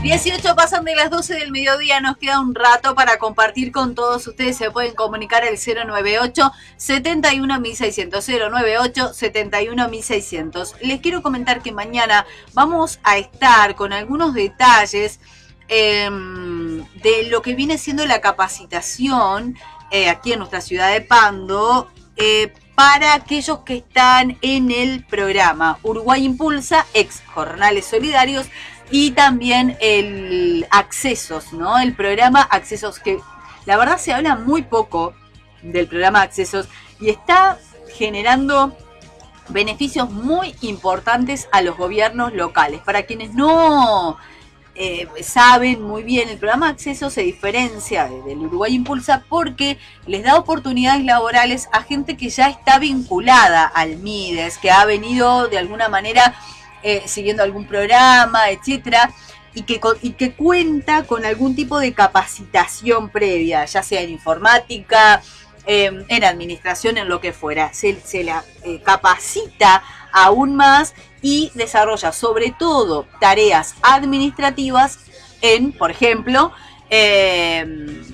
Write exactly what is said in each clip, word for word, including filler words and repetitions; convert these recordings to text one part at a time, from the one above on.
dieciocho pasan de las doce del mediodía, nos queda un rato para compartir con todos ustedes. Se pueden comunicar al cero nueve ocho, setenta y uno mil seiscientos, cero nueve ocho, setenta y uno mil seiscientos. Les quiero comentar que mañana vamos a estar con algunos detalles eh, de lo que viene siendo la capacitación eh, aquí en nuestra ciudad de Pando, eh, para aquellos que están en el programa Uruguay Impulsa, ex Jornales Solidarios, y también el Accesos, ¿no? El programa Accesos, que la verdad se habla muy poco del programa Accesos y está generando beneficios muy importantes a los gobiernos locales. Para quienes no eh, saben muy bien, el programa Accesos se diferencia del Uruguay Impulsa porque les da oportunidades laborales a gente que ya está vinculada al MIDES, que ha venido de alguna manera Eh, siguiendo algún programa, etcétera, y que, y que cuenta con algún tipo de capacitación previa, ya sea en informática, eh, en administración, en lo que fuera. Se, se la eh, capacita aún más y desarrolla sobre todo tareas administrativas en, por ejemplo, eh,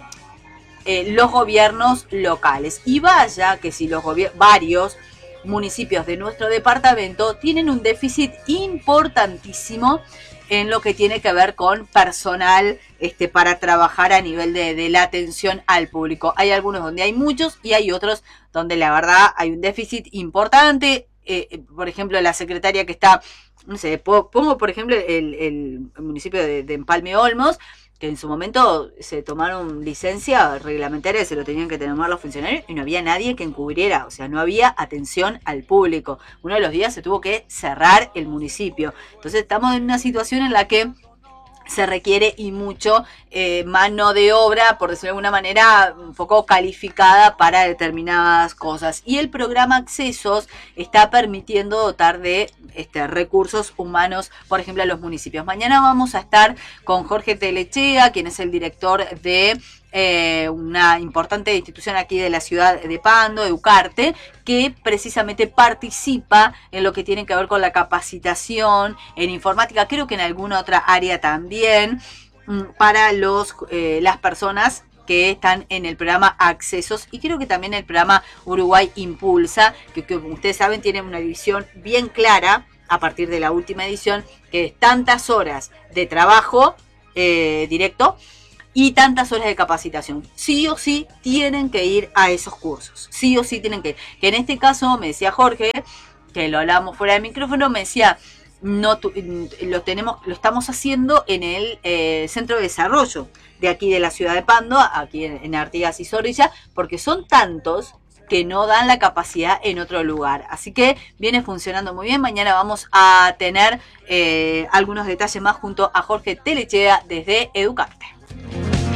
eh, los gobiernos locales. Y vaya que si los gobiernos, varios municipios de nuestro departamento tienen un déficit importantísimo en lo que tiene que ver con personal este, para trabajar a nivel de, de la atención al público. Hay algunos donde hay muchos y hay otros donde la verdad hay un déficit importante. Eh, por ejemplo, la secretaria que está, no sé, pongo por ejemplo el, el municipio de, de Empalme Olmos, que en su momento se tomaron licencia reglamentaria, se lo tenían que tomar los funcionarios y no había nadie que encubriera, o sea, no había atención al público. Uno de los días se tuvo que cerrar el municipio. Entonces estamos en una situación en la que se requiere y mucho eh, mano de obra, por decirlo de alguna manera, un poco calificada para determinadas cosas. Y el programa Accesos está permitiendo dotar de este, recursos humanos, por ejemplo, a los municipios. Mañana vamos a estar con Jorge Telechea, quien es el director de Eh, una importante institución aquí de la ciudad de Pando, Educarte, que precisamente participa en lo que tiene que ver con la capacitación en informática, creo que en alguna otra área también, para los eh, las personas que están en el programa Accesos, y creo que también el programa Uruguay Impulsa, que, que ustedes saben tiene una división bien clara a partir de la última edición, que es tantas horas de trabajo eh, directo y tantas horas de capacitación. Sí o sí tienen que ir a esos cursos. Sí o sí tienen que ir. Que en este caso, me decía Jorge, que lo hablábamos fuera del micrófono, me decía, no lo tenemos, lo estamos haciendo en el eh, centro de desarrollo de aquí de la ciudad de Pando, aquí en, en Artigas y Zorrilla, porque son tantos que no dan la capacidad en otro lugar. Así que viene funcionando muy bien. Mañana vamos a tener eh, algunos detalles más junto a Jorge Telechea desde Educarte.